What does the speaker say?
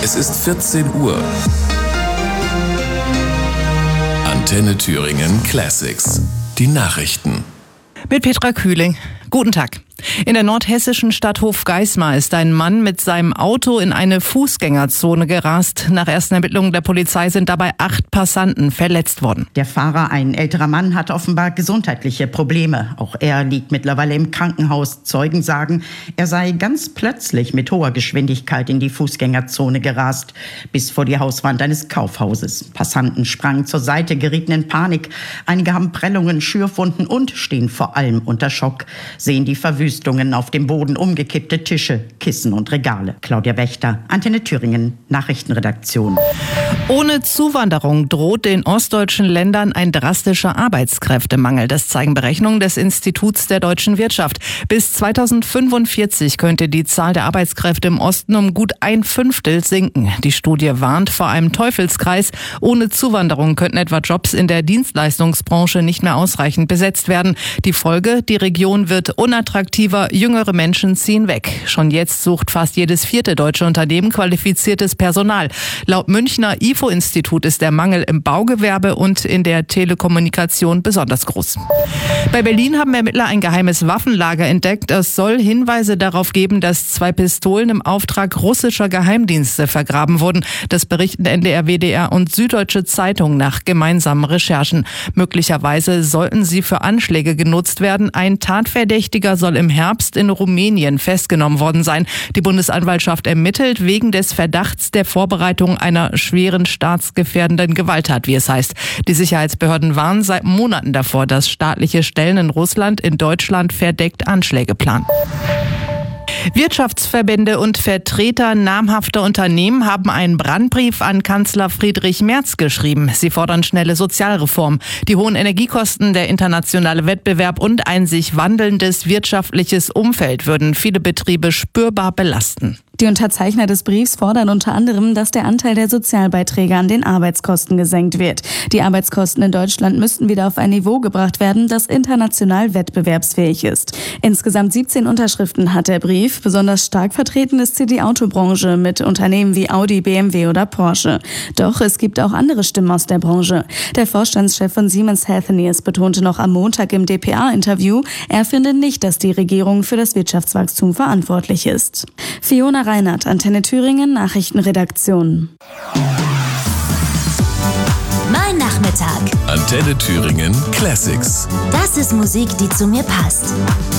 Es ist 14 Uhr. Antenne Thüringen Classics. Die Nachrichten. Mit Petra Kühling. Guten Tag. In der nordhessischen Stadt Hofgeismar ist ein Mann mit seinem Auto in eine Fußgängerzone gerast. Nach ersten Ermittlungen der Polizei sind dabei 8 Passanten verletzt worden. Der Fahrer, ein älterer Mann, hat offenbar gesundheitliche Probleme. Auch er liegt mittlerweile im Krankenhaus. Zeugen sagen, er sei ganz plötzlich mit hoher Geschwindigkeit in die Fußgängerzone gerast, bis vor die Hauswand eines Kaufhauses. Passanten sprangen zur Seite, gerieten in Panik. Einige haben Prellungen, Schürfwunden und stehen vor allem unter Schock. Sehen die Verwüstungen auf dem Boden, umgekippte Tische, Kissen und Regale. Claudia Wächter, Antenne Thüringen, Nachrichtenredaktion. Ohne Zuwanderung droht den ostdeutschen Ländern ein drastischer Arbeitskräftemangel. Das zeigen Berechnungen des Instituts der deutschen Wirtschaft. Bis 2045 könnte die Zahl der Arbeitskräfte im Osten um gut 1/5 sinken. Die Studie warnt vor einem Teufelskreis. Ohne Zuwanderung könnten etwa Jobs in der Dienstleistungsbranche nicht mehr ausreichend besetzt werden. Die Folge: die Region wird unattraktiver, jüngere Menschen ziehen weg. Schon jetzt sucht fast jedes 4. deutsche Unternehmen qualifiziertes Personal. Laut Münchner IFO-Institut ist der Mangel im Baugewerbe und in der Telekommunikation besonders groß. Bei Berlin haben Ermittler ein geheimes Waffenlager entdeckt. Es soll Hinweise darauf geben, dass 2 Pistolen im Auftrag russischer Geheimdienste vergraben wurden. Das berichten NDR, WDR und Süddeutsche Zeitung nach gemeinsamen Recherchen. Möglicherweise sollten sie für Anschläge genutzt werden. Ein Tatverdächtiger soll im Herbst in Rumänien festgenommen worden sein. Die Bundesanwaltschaft ermittelt wegen des Verdachts der Vorbereitung einer schweren staatsgefährdenden Gewalttat, wie es heißt. Die Sicherheitsbehörden warnen seit Monaten davor, dass staatliche Stellen in Russland, in Deutschland verdeckt Anschläge planen. Wirtschaftsverbände und Vertreter namhafter Unternehmen haben einen Brandbrief an Kanzler Friedrich Merz geschrieben. Sie fordern schnelle Sozialreform. Die hohen Energiekosten, der internationale Wettbewerb und ein sich wandelndes wirtschaftliches Umfeld würden viele Betriebe spürbar belasten. Die Unterzeichner des Briefs fordern unter anderem, dass der Anteil der Sozialbeiträge an den Arbeitskosten gesenkt wird. Die Arbeitskosten in Deutschland müssten wieder auf ein Niveau gebracht werden, das international wettbewerbsfähig ist. Insgesamt 17 Unterschriften hat der Brief. Besonders stark vertreten ist die Autobranche mit Unternehmen wie Audi, BMW oder Porsche. Doch es gibt auch andere Stimmen aus der Branche. Der Vorstandschef von Siemens Healthineers betonte noch am Montag im dpa-Interview, er finde nicht, dass die Regierung für das Wirtschaftswachstum verantwortlich ist. Fiona Reinhardt, Antenne Thüringen, Nachrichtenredaktion. Mein Nachmittag. Antenne Thüringen Classics. Das ist Musik, die zu mir passt.